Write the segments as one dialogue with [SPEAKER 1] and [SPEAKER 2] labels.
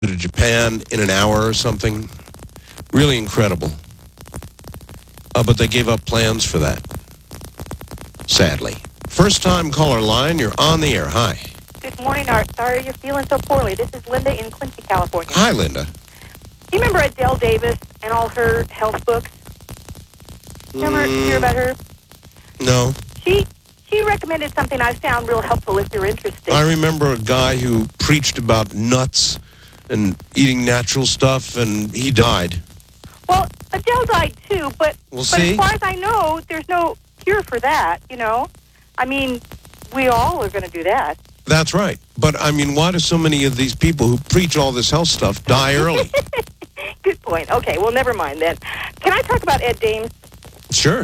[SPEAKER 1] to Japan in an hour or something. Really incredible. But they gave up plans for that, sadly. First-time caller line, you're on the air. Hi.
[SPEAKER 2] Good morning, Art. Sorry you're feeling so poorly. This is Linda in Quincy, California.
[SPEAKER 1] Hi, Linda.
[SPEAKER 2] Do you remember Adele Davis and all her health books? Remember hear about her?
[SPEAKER 1] No.
[SPEAKER 2] She recommended something I found real helpful if you're interested.
[SPEAKER 1] I remember a guy who preached about nuts and eating natural stuff, and he died.
[SPEAKER 2] Well, Adele died too, but
[SPEAKER 1] see.
[SPEAKER 2] As far as I know, there's no cure for that, you know? I mean, we all are going to do that.
[SPEAKER 1] That's right. But, I mean, why do so many of these people who preach all this health stuff die early?
[SPEAKER 2] Good point. Okay, well, never mind then. Can I talk about Ed Dames?
[SPEAKER 1] Sure.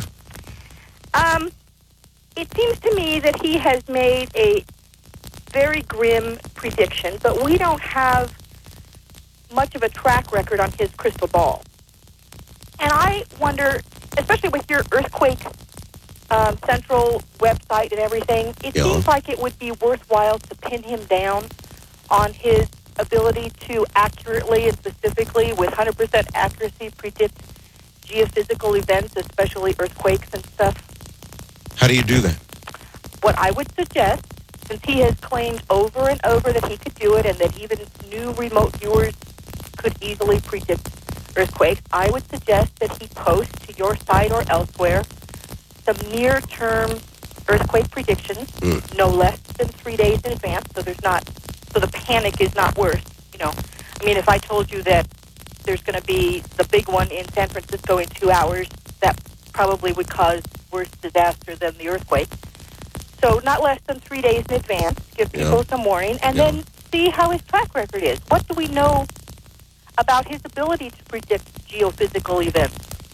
[SPEAKER 2] It seems to me that he has made a very grim prediction, but we don't have much of a track record on his crystal ball. And I wonder, especially with your earthquake central website and everything, it seems like it would be worthwhile to pin him down on his ability to accurately and specifically, with 100% accuracy, predict geophysical events, especially earthquakes and stuff.
[SPEAKER 1] How do you do that?
[SPEAKER 2] What I would suggest, since he has claimed over and over that he could do it and that even new remote viewers could easily predict earthquakes, I would suggest that he post to your site or elsewhere some near-term earthquake predictions, no less than 3 days in advance, so the panic is not worse. You know, I mean, if I told you that there's going to be the big one in San Francisco in 2 hours, that probably would cause worse disaster than the earthquake. So not less than 3 days in advance, give people some warning, and then see how his track record is. What do we know about his ability to predict geophysical events?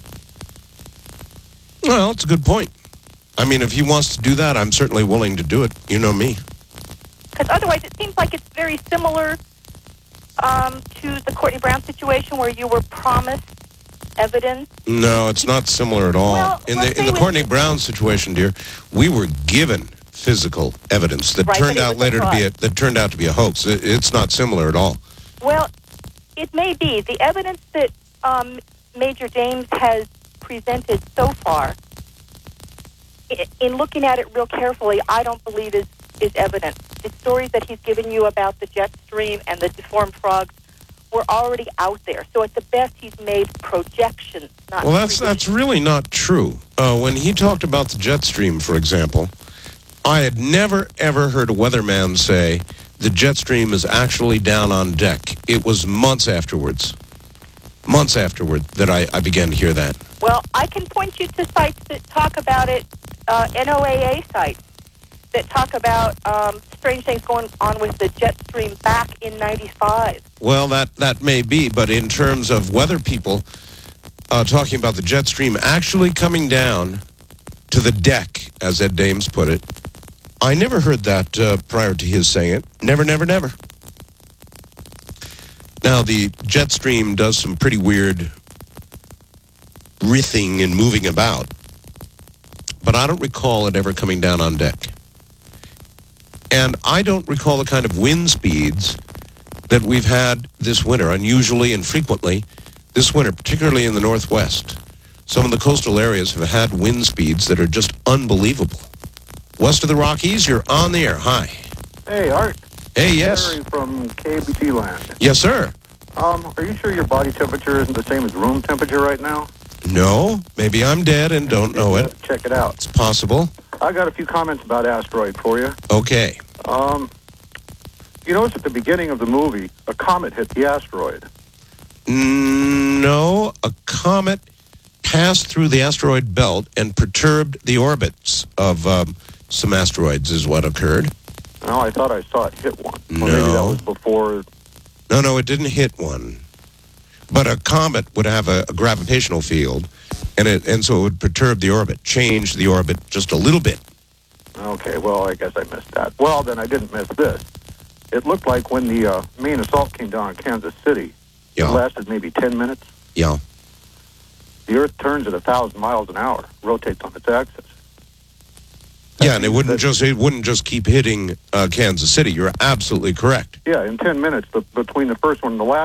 [SPEAKER 1] Well, it's a good point. I mean, if he wants to do that, I'm certainly willing to do it. You know me.
[SPEAKER 2] Because otherwise it seems like it's very similar to the Courtney Brown situation where you were promised evidence.
[SPEAKER 1] No, it's not similar at all.
[SPEAKER 2] Well,
[SPEAKER 1] in the Courtney Brown situation, dear, we were given physical evidence that turned out later to be a hoax. It's not similar at all.
[SPEAKER 2] Well, it may be. The evidence that Major Dames has presented so far, in looking at it real carefully, I don't believe is evident. The stories that he's given you about the jet stream and the deformed frogs were already out there. So at the best, he's made projections, not
[SPEAKER 1] that's really not true. When he talked about the jet stream, for example, I had never, ever heard a weatherman say the jet stream is actually down on deck. It was months afterward that I began to hear that.
[SPEAKER 2] Well, I can point you to sites that talk about it, NOAA sites that talk about strange things going on with the jet stream back in 95.
[SPEAKER 1] Well, that may be, but in terms of weather people talking about the jet stream actually coming down to the deck, as Ed Dames put it, I never heard that prior to his saying it. Never, never, never. Now, the jet stream does some pretty weird writhing and moving about, but I don't recall it ever coming down on deck. And I don't recall the kind of wind speeds that we've had this winter, unusually and frequently this winter, particularly in the Northwest. Some of the coastal areas have had wind speeds that are just unbelievable. West of the Rockies, you're on the air. Hi.
[SPEAKER 3] Hey, Art.
[SPEAKER 1] Hey, yes.
[SPEAKER 3] Barry from KBT land.
[SPEAKER 1] Yes, sir.
[SPEAKER 3] Are you sure your body temperature isn't the same as room temperature right now?
[SPEAKER 1] No. Maybe I'm dead and don't know it.
[SPEAKER 3] Check it out.
[SPEAKER 1] It's possible.
[SPEAKER 3] I got a few comments about Asteroid for you.
[SPEAKER 1] Okay.
[SPEAKER 3] You notice at the beginning of the movie, a comet hit the asteroid.
[SPEAKER 1] No, a comet passed through the asteroid belt and perturbed the orbits of some asteroids is what occurred.
[SPEAKER 3] No, I thought I saw it hit one.
[SPEAKER 1] No.
[SPEAKER 3] Or maybe that was before.
[SPEAKER 1] No, it didn't hit one. But a comet would have a gravitational field, and so it would perturb the orbit, change the orbit just a little bit.
[SPEAKER 3] Okay, well, I guess I missed that. Well, then I didn't miss this. It looked like when the main assault came down on Kansas City, it lasted maybe 10 minutes.
[SPEAKER 1] Yeah.
[SPEAKER 3] The Earth turns at 1,000 miles an hour, rotates on its axis.
[SPEAKER 1] Yeah, and it wouldn't just keep hitting Kansas City. You're absolutely correct.
[SPEAKER 3] Yeah, in 10 minutes between the first one and the last